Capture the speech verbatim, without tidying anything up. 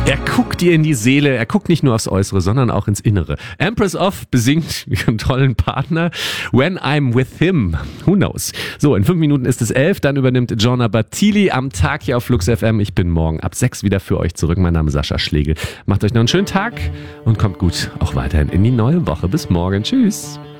Er guckt dir in die Seele, er guckt nicht nur aufs Äußere, sondern auch ins Innere. Empress of besingt ihren tollen Partner When I'm With Him. Who knows? So, in fünf Minuten ist es elf, dann übernimmt Giorna Battili am Tag hier auf Flux F M. Ich bin morgen ab sechs wieder für euch zurück. Mein Name ist Sascha Schlegel. Macht euch noch einen schönen Tag und kommt gut auch weiterhin in die neue Woche. Bis morgen. Tschüss.